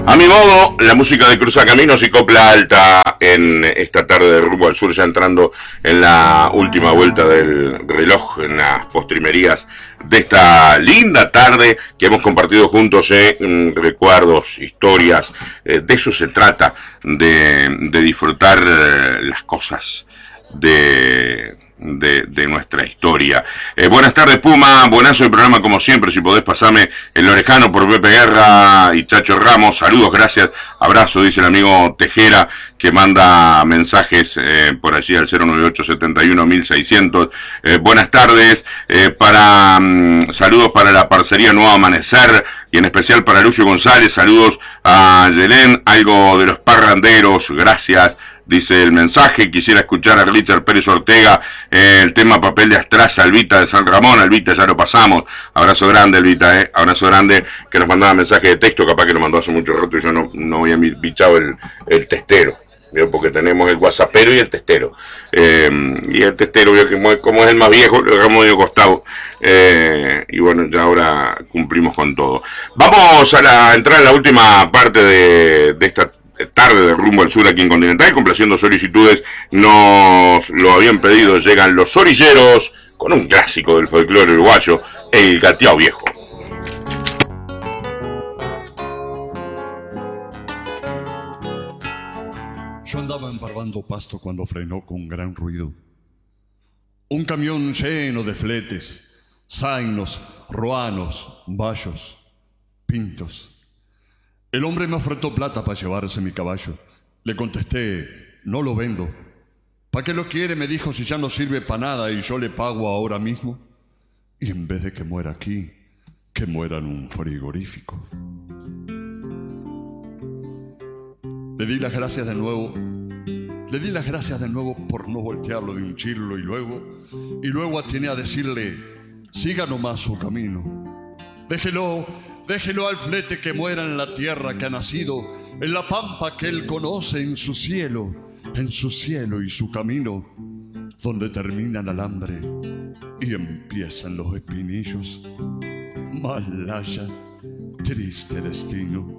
A mi modo, la música de Cruzacaminos y Copla Alta en esta tarde de Rumbo al Sur, ya entrando en la última vuelta del reloj, en las postrimerías de esta linda tarde que hemos compartido juntos, recuerdos, historias, de eso se trata, de disfrutar las cosas de nuestra historia. Buenas tardes, Puma, buenazo el programa como siempre. Si podés pasarme el orejano por Pepe Guerra y Chacho Ramos, saludos, gracias, abrazo, dice el amigo Tejera, que manda mensajes por allí al 098-71-1600. Buenas tardes, saludos para la parcería Nuevo Amanecer y en especial para Lucio González, saludos a Yelén, algo de los parranderos, gracias. Dice el mensaje, quisiera escuchar a Richard Pérez Ortega, el tema Papel de Astraza, Albita de San Ramón. Albita, ya lo pasamos. Abrazo grande, Albita, abrazo grande, que nos mandaba mensaje de texto, capaz que lo mandó hace mucho rato y yo no había bichado el testero, porque tenemos el whatsappero y el testero. Y el testero, como es el más viejo, lo dejamos medio costado. Y bueno, ya ahora cumplimos con todo. Vamos a entrar en la última parte de esta tarde de Rumbo al Sur aquí en Continental, complaciendo solicitudes. Nos lo habían pedido, llegan los orilleros con un clásico del folclore uruguayo, el gateao viejo. Yo andaba emparbando pasto cuando frenó con gran ruido un camión lleno de fletes, zainos, ruanos, bayos, pintos. El hombre me ofertó plata para llevarse mi caballo. Le contesté, no lo vendo. ¿Para qué lo quiere? Me dijo, si ya no sirve para nada y yo le pago ahora mismo. Y en vez de que muera aquí, que muera en un frigorífico. Le di las gracias de nuevo por no voltearlo de un chirlo y luego atiné a decirle, siga nomás su camino. Déjelo al flete que muera en la tierra que ha nacido, en la pampa que él conoce, en su cielo y su camino, donde termina el alambre y empiezan los espinillos. Malaya, triste destino.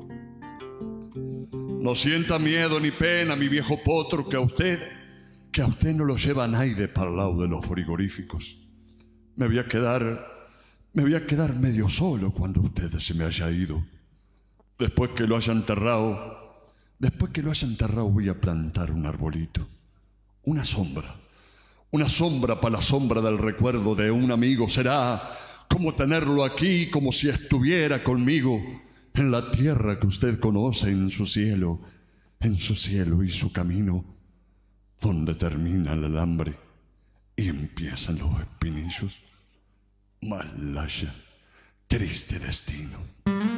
No sienta miedo ni pena, mi viejo potro, que a usted no lo lleva nadie para el lado de los frigoríficos. Me voy a quedar medio solo cuando usted se me haya ido. Después que lo haya enterrado voy a plantar un arbolito. Una sombra para la sombra del recuerdo de un amigo. Será como tenerlo aquí, como si estuviera conmigo en la tierra que usted conoce, en su cielo y su camino, donde termina el alambre y empiezan los espinillos. Malaya, triste destino.